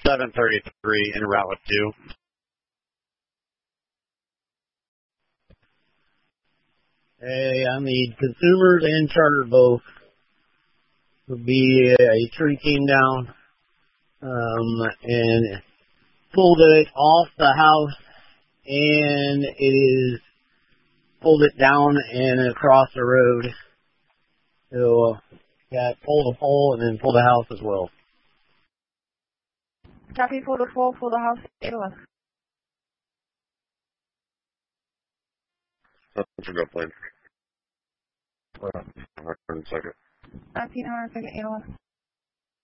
733 en route with 2. Hey, I need consumers and charter both. Would be a tree came down and pulled it off the house, and it is pulled it down and across the road. So pull the pole and then pull the house as well. Copy, pull the pole, pull the house, 811. That's a good plan. 1 second. 1900, 811.